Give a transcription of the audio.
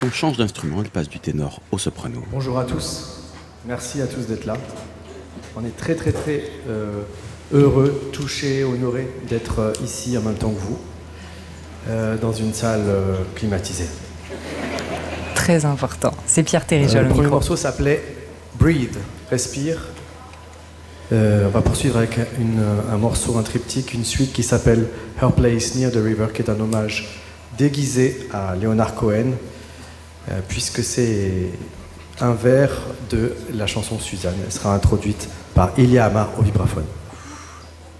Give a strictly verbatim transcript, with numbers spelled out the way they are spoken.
On change d'instrument, il passe du ténor au soprano. Bonjour à tous, merci à tous d'être là. On est très très très euh, heureux, touchés, honorés d'être euh, ici en même temps que vous, euh, dans une salle euh, climatisée. Très important, c'est Pierre Thérijol Euh, au le premier micro. morceau s'appelait Breathe, respire. Euh, on va poursuivre avec une, un morceau, un triptyque, une suite qui s'appelle Her Place Near the River, qui est un hommage déguisé à Leonard Cohen, euh, puisque c'est un vers de la chanson Suzanne. Elle sera introduite par Ilya Amar au vibraphone.